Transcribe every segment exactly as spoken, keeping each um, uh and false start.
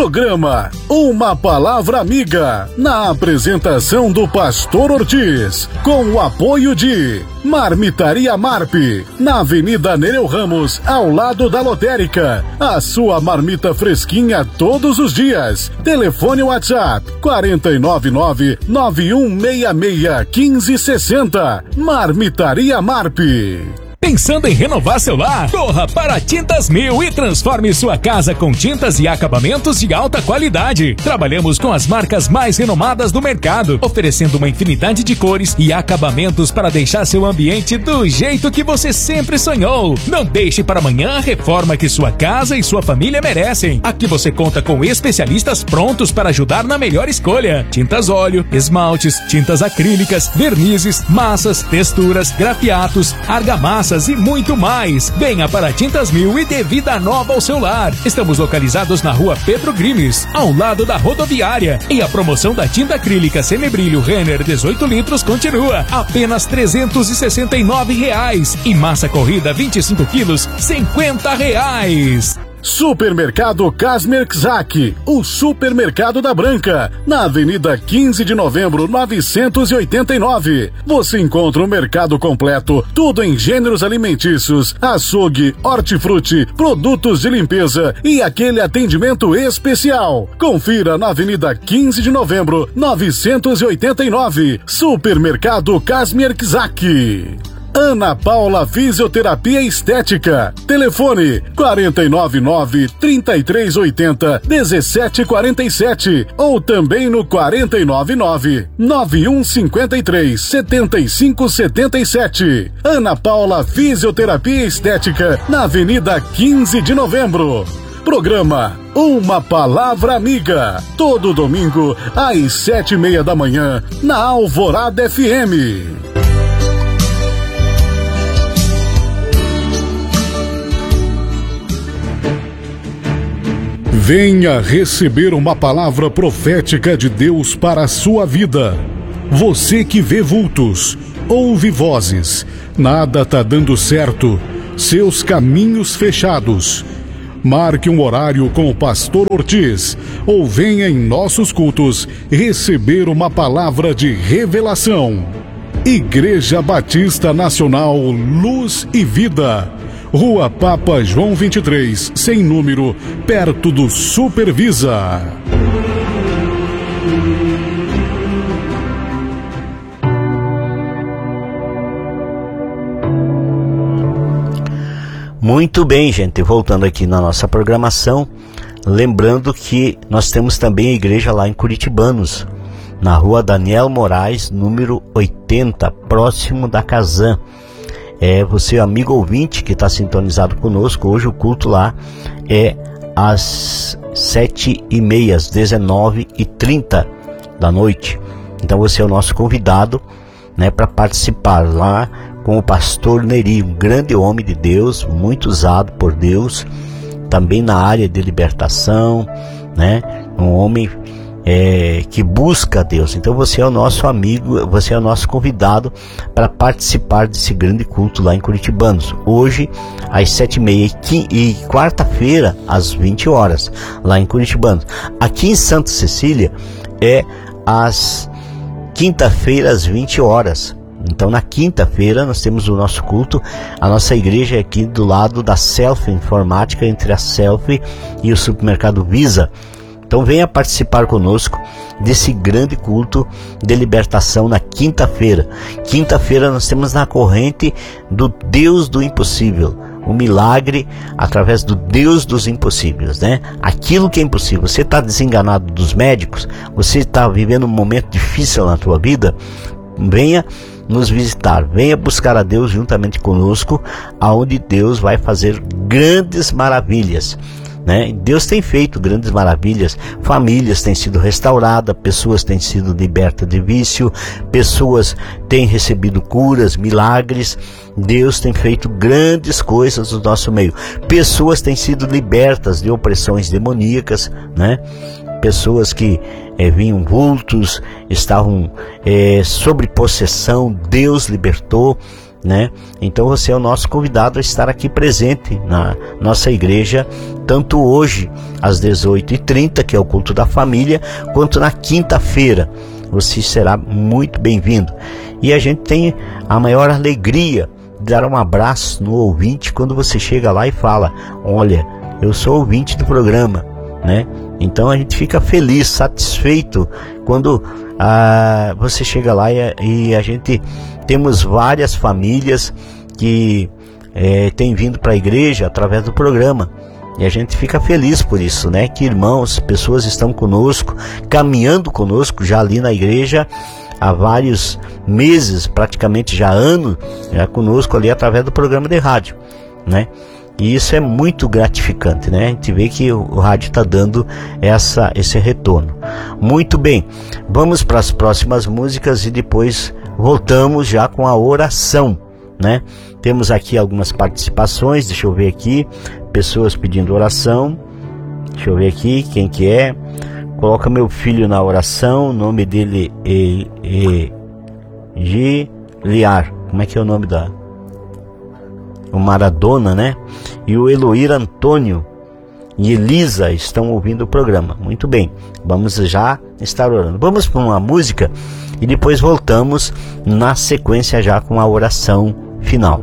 Programa Uma Palavra Amiga, na apresentação do Pastor Ortiz, com o apoio de Marmitaria Marp, na Avenida Nereu Ramos, ao lado da lotérica. A sua marmita fresquinha todos os dias. Telefone WhatsApp quatro nove nove, nove um seis seis, um cinco seis zero. Marmitaria Marp. Pensando em renovar seu lar? Corra para Tintas Mil e transforme sua casa com tintas e acabamentos de alta qualidade. Trabalhamos com as marcas mais renomadas do mercado, oferecendo uma infinidade de cores e acabamentos para deixar seu ambiente do jeito que você sempre sonhou. Não deixe para amanhã a reforma que sua casa e sua família merecem. Aqui você conta com especialistas prontos para ajudar na melhor escolha. Tintas óleo, esmaltes, tintas acrílicas, vernizes, massas, texturas, grafiatos, argamassas e muito mais. Venha para Tintas Mil e dê vida nova ao seu lar. Estamos localizados na rua Pedro Grimes, ao lado da rodoviária. E a promoção da tinta acrílica semibrilho Renner dezoito litros continua. Apenas trezentos e sessenta e nove reais. E massa corrida vinte e cinco quilos, cinquenta reais. Supermercado Casmer Czak, o supermercado da Branca, na Avenida quinze de Novembro, novecentos e oitenta e nove. Você encontra o mercado completo, tudo em gêneros alimentícios, açougue, hortifruti, produtos de limpeza e aquele atendimento especial. Confira na Avenida quinze de Novembro, novecentos e oitenta e nove. Supermercado Casmer Czak. Ana Paula Fisioterapia Estética. Telefone quatro nove nove, três três oito zero, um sete quatro sete ou também no quatro nove nove, nove um cinco três, sete cinco sete sete. Ana Paula Fisioterapia Estética, na Avenida quinze de Novembro. Programa Uma Palavra Amiga, todo domingo às sete e meia da manhã na Alvorada F M. Venha receber uma palavra profética de Deus para a sua vida. Você que vê vultos, ouve vozes, nada tá dando certo, seus caminhos fechados. Marque um horário com o Pastor Ortiz ou venha em nossos cultos receber uma palavra de revelação. Igreja Batista Nacional Luz e Vida, Rua Papa João vinte e três, sem número, perto do Supervisa. Muito bem, gente, voltando aqui na nossa programação, lembrando que nós temos também a igreja lá em Curitibanos, na Rua Daniel Moraes, número oitenta, próximo da Casan. É, você, amigo ouvinte que está sintonizado conosco, hoje o culto lá é às sete e meia, às dezenove e trinta da noite. Então você é o nosso convidado, né, para participar lá com o pastor Neri, um grande homem de Deus, muito usado por Deus, também na área de libertação, né, um homem É, que busca Deus. Então você é o nosso amigo, você é o nosso convidado para participar desse grande culto lá em Curitibanos, hoje às sete e meia e quarta-feira às vinte horas lá em Curitibanos. Aqui em Santa Cecília é às quinta-feira às vinte horas. Então na quinta-feira nós temos o nosso culto. A nossa igreja é aqui do lado da Selfie Informática, entre a Selfie e o supermercado Visa. Então venha participar conosco desse grande culto de libertação na quinta-feira. Quinta-feira nós temos na corrente do Deus do impossível, o milagre através do Deus dos impossíveis, né? Aquilo que é impossível. Você está desenganado dos médicos? Você está vivendo um momento difícil na tua vida? Venha nos visitar, venha buscar a Deus juntamente conosco, aonde Deus vai fazer grandes maravilhas, né? Deus tem feito grandes maravilhas, famílias têm sido restauradas, pessoas têm sido libertas de vício, pessoas têm recebido curas, milagres. Deus tem feito grandes coisas no nosso meio, pessoas têm sido libertas de opressões demoníacas, né? Pessoas que é, vinham vultos, estavam é, sob possessão, Deus libertou, né? Então você é o nosso convidado a estar aqui presente na nossa igreja, tanto hoje às dezoito e trinta, que é o culto da família, quanto na quinta-feira. Você será muito bem-vindo. E a gente tem a maior alegria de dar um abraço no ouvinte quando você chega lá e fala: olha, eu sou ouvinte do programa, né? Então a gente fica feliz, satisfeito quando ah, você chega lá e, e a gente temos várias famílias que é, têm vindo para a igreja através do programa. E a gente fica feliz por isso, né? Que irmãos, pessoas estão conosco, caminhando conosco já ali na igreja há vários meses, praticamente já ano, já conosco ali através do programa de rádio, né? E isso é muito gratificante, né? A gente vê que o, o rádio está dando essa, esse retorno. Muito bem, vamos para as próximas músicas e depois voltamos já com a oração, né? Temos aqui algumas participações, deixa eu ver aqui, pessoas pedindo oração. Deixa eu ver aqui quem que é. Coloca meu filho na oração, o nome dele é, é Giliar. Como é que é o nome da? O Maradona, né? E o Eloir Antônio e Elisa estão ouvindo o programa. Muito bem, vamos já estar orando. Vamos para uma música e depois voltamos na sequência já com a oração final.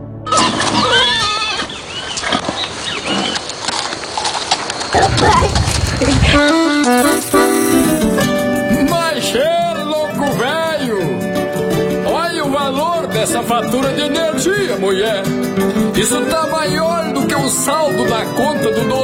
Mas cheiro, louco velho, olha o valor dessa fatura de energia, mulher. Isso tá maior do que o saldo na conta do